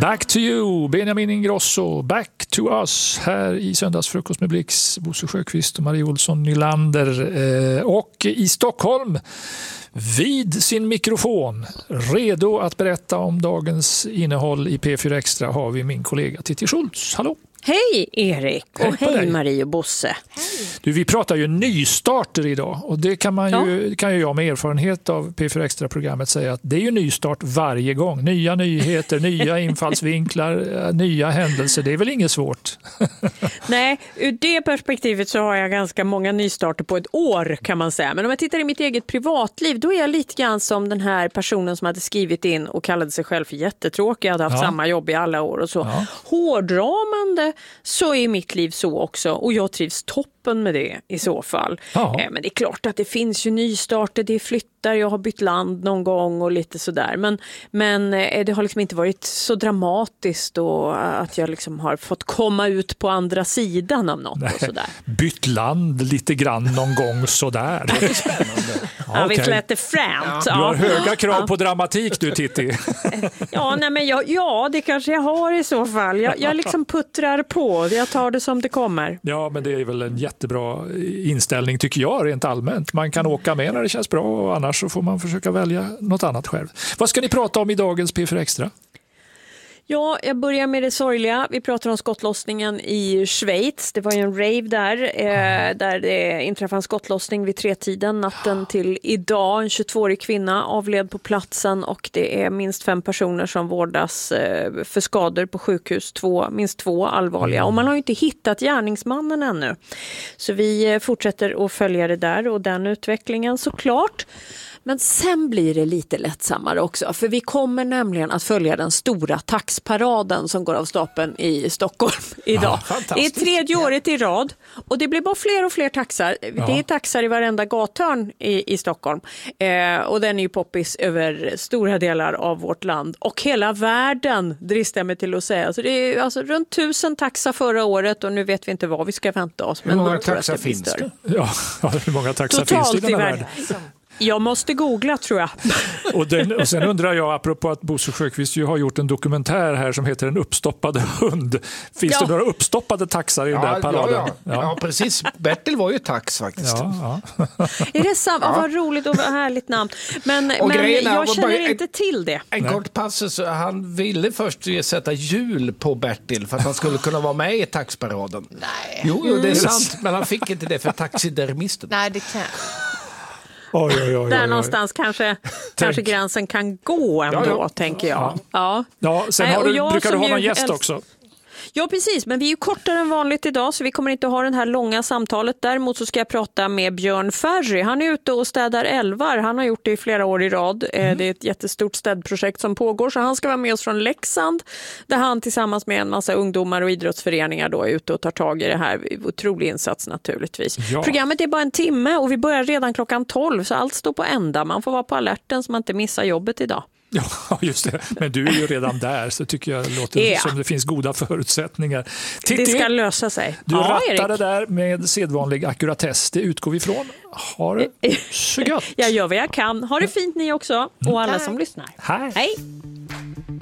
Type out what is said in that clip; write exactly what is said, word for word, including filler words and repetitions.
Back to you, Benjamin Ingrosso. Back to us här i Söndagsfrukost med Blix, Bosse Sjöqvist och Marie Olsson Nylander. Eh, och i Stockholm vid sin mikrofon, redo att berätta om dagens innehåll i P fyra Extra, har vi min kollega Titti Schultz. Hallå! Hej Erik och hej, hej Marie och Bosse. Hej. Du, vi pratar ju nystarter idag och det kan, man ju, ja. kan ju jag med erfarenhet av P fyra Extra-programmet säga att det är ju nystart varje gång. Nya nyheter, nya infallsvinklar, nya händelser. Det är väl inget svårt? Nej, ur det perspektivet så har jag ganska många nystarter på ett år kan man säga. Men om jag tittar i mitt eget privatliv, då är jag lite grann som den här personen som hade skrivit in och kallade sig själv för jättetråkig. Jag hade haft ja. samma jobb i alla år och så. Ja. Hårdrar man det så är mitt liv så också och jag trivs toppen med det i så fall. Ja. Men det är klart att det finns ju nystarter, det flyttar, jag har bytt land någon gång och lite sådär. Men, men det har liksom inte varit så dramatiskt och att jag liksom har fått komma ut på andra sidan av något. Och sådär. Bytt land lite grann någon gång sådär. Det är spännande. Ja, okay. Vi lät det främt. Ja. Du har höga krav ja. på dramatik du, Titti. Ja, nej, men jag, ja, det kanske jag har i så fall. Jag, jag liksom puttrar på. Jag tar det som det kommer. Ja, men det är väl en jättebra inställning tycker jag rent allmänt. Man kan åka med när det känns bra och annars så får man försöka välja något annat själv. Vad ska ni prata om i dagens P fyra Extra? Ja, jag börjar med det sorgliga. Vi pratar om skottlossningen i Schweiz. Det var ju en rave där, eh, där det inträffade en skottlossning vid tretiden natten till idag. En tjugotvåårig kvinna avled på platsen och det är minst fem personer som vårdas eh, för skador på sjukhus. Två, minst två allvarliga. Och man har ju inte hittat gärningsmannen ännu. Så vi fortsätter att följa det där och den utvecklingen såklart. Men sen blir det lite lättsammare också. För vi kommer nämligen att följa den stora taxparaden som går av stapeln i Stockholm idag. Ja, det är tredje året i rad. Och det blir bara fler och fler taxar. Ja. Det är taxar i varenda gathörn i, i Stockholm. Eh, och den är ju poppis över stora delar av vårt land. Och hela världen dristar jag mig till att säga. Så det är alltså runt tusen taxar förra året. Och nu vet vi inte vad vi ska vänta oss. Men hur många taxar finns det? Ja, hur många taxar finns det i den här världen? Jag måste googla tror jag. Och, den, och sen undrar jag, apropå att Bosse Sjöqvist ju har gjort en dokumentär här som heter En uppstoppad hund. Finns ja. det några uppstoppade taxar i ja, den där paraden? Ja, ja. Ja. ja, precis. Bertil var ju tax faktiskt. Ja, ja. Är det sant? Ja. Vad roligt och vad härligt namn. Men, men jag känner bara, inte till det. En, en kort passus. Han ville först sätta jul på Bertil för att han skulle kunna vara med i taxparaden. Nej. Jo, jo, det är sant. Men han fick inte det för taxidermisten. Nej, det kan Oj, oj, oj, oj. Där någonstans kanske, kanske gränsen kan gå ändå, ja, ja. tänker jag. Ja, ja. ja sen har du, brukar du ha någon gäst älsk- också. Ja, precis. Men vi är ju kortare än vanligt idag så vi kommer inte ha det här långa samtalet. Däremot så ska jag prata med Björn Ferry. Han är ute och städar älvar. Han har gjort det i flera år i rad. Mm. Det är ett jättestort städprojekt som pågår. Så han ska vara med oss från Leksand. Där han tillsammans med en massa ungdomar och idrottsföreningar då är ute och tar tag i det här. Otrolig insats naturligtvis. Ja. Programmet är bara en timme och vi börjar redan klockan tolv. Så allt står på ända. Man får vara på alerten så man inte missar jobbet idag. Ja, just det. Men du är ju redan där så tycker jag det låter ja. som det finns goda förutsättningar. Titti, det ska lösa sig. Du ja, rattar det där med sedvanlig akkuratess. Det utgår vi ifrån. Ha det så gött. Jag gör vad jag kan. Ha det fint ni också och alla som lyssnar. Hej. Hej.